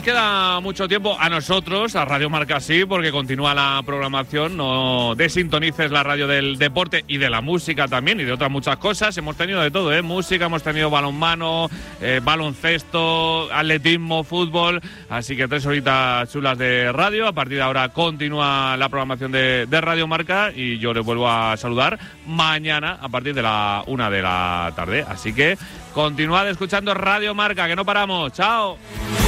nos queda mucho tiempo a nosotros, a Radio Marca sí, porque continúa la programación. No desintonices la radio del deporte y de la música también y de otras muchas cosas. Hemos tenido de todo, música, hemos tenido balonmano, baloncesto, atletismo, fútbol. Así que 3 horitas chulas de radio. A partir de ahora continúa la programación de Radio Marca y yo les vuelvo a saludar mañana a partir de la 1 de la tarde. Así que continuad escuchando Radio Marca, que no paramos. ¡Chao!